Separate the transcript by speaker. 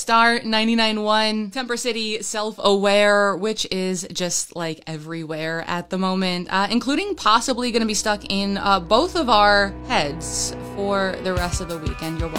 Speaker 1: Star 99.1, Temper City Self-Aware, which is just like everywhere at the moment, including possibly going to be stuck in both of our heads for the rest of the weekend. You're welcome.